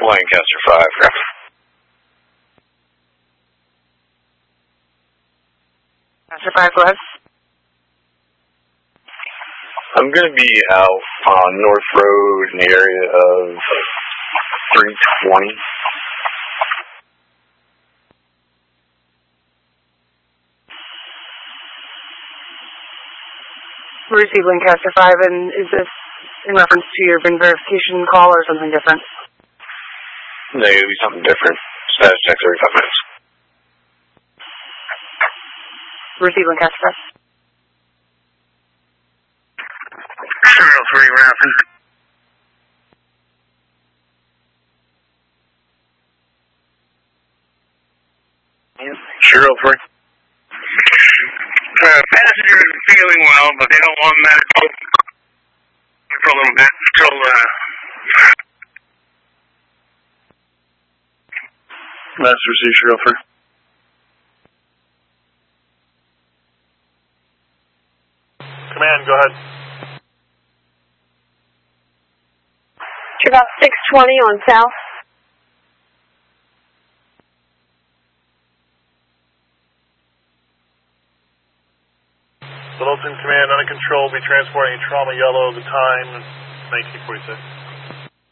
Lancaster 5. Lancaster 5, go ahead. I'm going to be out on North Road in the area of 320. Receive Lancaster 5, and is this in reference to your VIN verification call or something different? No, it'll be something different. Status check 35 minutes. Receive Lancaster 5. Serial 3, Rapid. Serial 3. Passenger is feeling well, but they don't want medical for a little bit until Master C, Serial 3. Command, go ahead. You're about 620 on south. Littleton Command, under control, be transporting trauma yellow, the time, 1946.